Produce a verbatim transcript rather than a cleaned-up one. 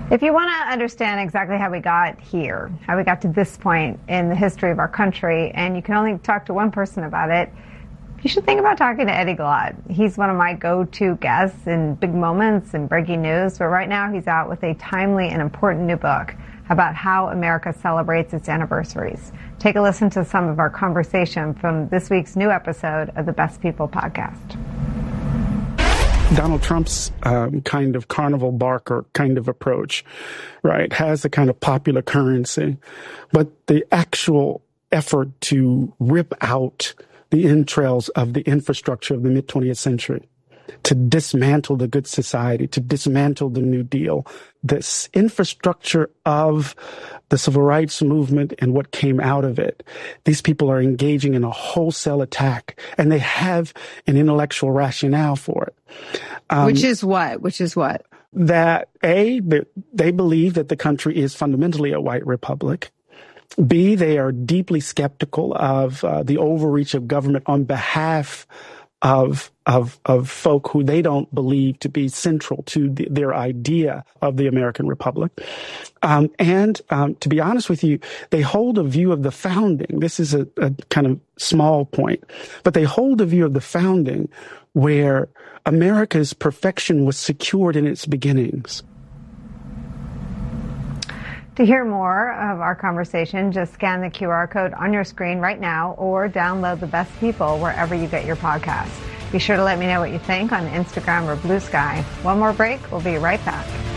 If you want to understand exactly how we got here, how we got to this point in the history of our country, and you can only talk to one person about it, you should think about talking to Eddie Glaude. He's one of my go-to guests in big moments and breaking news, but right now he's out with a timely and important new book about how America celebrates its anniversaries. Take a listen to some of our conversation from this week's new episode of the Best People podcast. Donald Trump's um, kind of carnival barker kind of approach, right, has a kind of popular currency. But the actual effort to rip out the entrails of the infrastructure of the mid-twentieth century, to dismantle the good society, to dismantle the New Deal, this infrastructure of the civil rights movement and what came out of it. These people are engaging in a wholesale attack, and they have an intellectual rationale for it. Um, Which is what? Which is what? That, A, they believe that the country is fundamentally a white republic. B, they are deeply skeptical of uh, the overreach of government on behalf of of of folk who they don't believe to be central to the, their idea of the American Republic. Um, and um, to be honest with you, they hold a view of the founding. This is a, a kind of small point, but they hold a view of the founding where America's perfection was secured in its beginnings. To hear more of our conversation, just scan the Q R code on your screen right now or download The Best People wherever you get your podcasts. Be sure to let me know what you think on Instagram or Blue Sky. One more break. We'll be right back.